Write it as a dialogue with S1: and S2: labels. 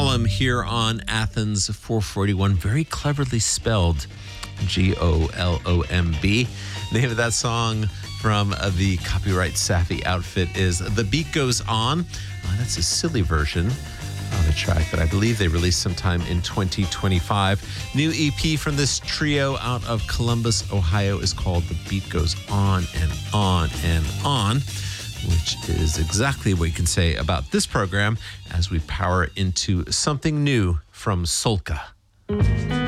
S1: Golem here on Athens 441, very cleverly spelled Golomb. Name of that song from the Copyright Savvy outfit is The Beat Goes On. That's a silly version of a track that I believe they released sometime in 2025. New EP from this trio out of Columbus, Ohio is called The Beat Goes On and On and On, which is exactly what you can say about this program as we power into something new from Solka.